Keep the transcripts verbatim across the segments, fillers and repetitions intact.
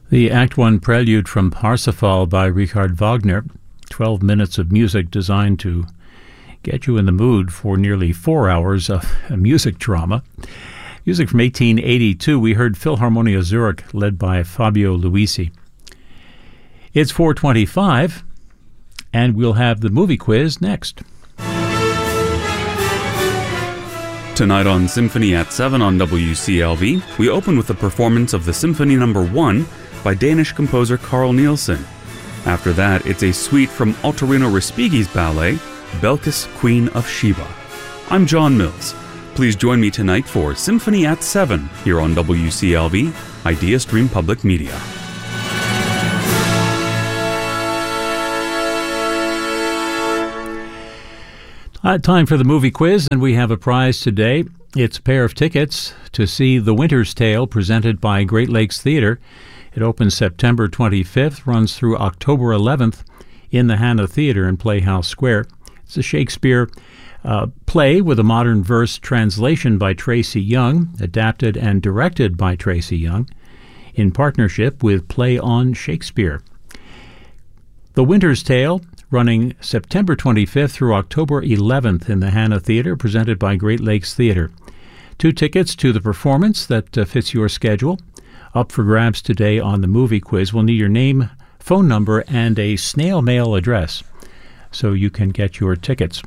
The Act One Prelude from Parsifal by Richard Wagner, twelve minutes of music designed to get you in the mood for nearly four hours of music drama. Music from eighteen eighty-two, we heard Philharmonia Zurich, led by Fabio Luisi. It's four twenty-five, and we'll have the movie quiz next. Tonight on Symphony at seven on W C L V, we open with the performance of the Symphony Number one by Danish composer Carl Nielsen. After that, it's a suite from Ottorino Respighi's ballet, Belkis, Queen of Sheba. I'm John Mills. Please join me tonight for Symphony at seven here on W C L V, Idea Stream Public Media. Uh, time for the movie quiz, and we have a prize today. It's a pair of tickets to see The Winter's Tale, presented by Great Lakes Theatre. It opens September twenty-fifth, runs through October eleventh in the Hanna Theatre in Playhouse Square. It's a Shakespeare uh, play with a modern verse translation by Tracy Young, adapted and directed by Tracy Young, in partnership with Play on Shakespeare. The Winter's Tale, running September twenty-fifth through October eleventh in the Hanna Theatre, presented by Great Lakes Theatre. Two tickets to the performance that uh, fits your schedule. Up for grabs today on the movie quiz. We'll need your name, phone number, and a snail mail address so you can get your tickets.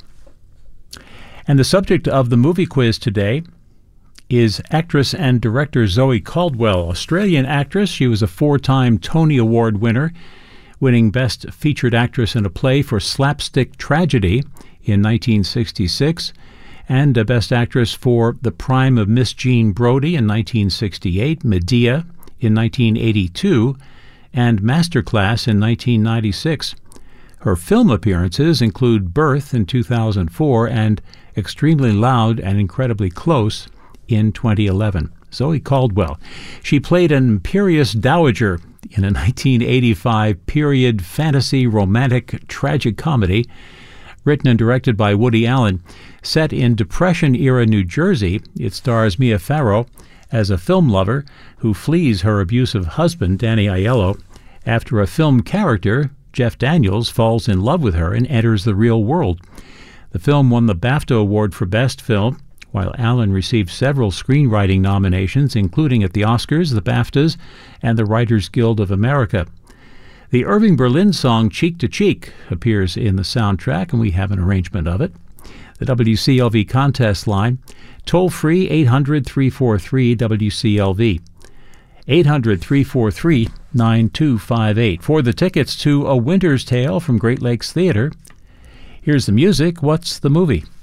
And the subject of the movie quiz today is actress and director Zoe Caldwell, Australian actress. She was a four-time Tony Award winner, winning Best Featured Actress in a Play for Slapstick Tragedy in nineteen sixty-six, and a Best Actress for The Prime of Miss Jean Brodie in nineteen sixty-eight, Medea in nineteen eighty-two, and Masterclass in nineteen ninety-six. Her film appearances include Birth in two thousand four and Extremely Loud and Incredibly Close in twenty eleven. Zoe Caldwell. She played an imperious dowager in a nineteen eighty-five period fantasy romantic tragic comedy written and directed by Woody Allen. Set in Depression-era New Jersey, it stars Mia Farrow as a film lover who flees her abusive husband, Danny Aiello, after a film character, Jeff Daniels, falls in love with her and enters the real world. The film won the BAFTA Award for Best Film, while Allen received several screenwriting nominations, including at the Oscars, the BAFTAs, and the Writers Guild of America. The Irving Berlin song Cheek to Cheek appears in the soundtrack, and we have an arrangement of it. The W C L V contest line, toll-free eight hundred, three four three, W C L V, eight hundred, three four three, nine two five eight. For the tickets to A Winter's Tale from Great Lakes Theatre, here's the music. What's the movie?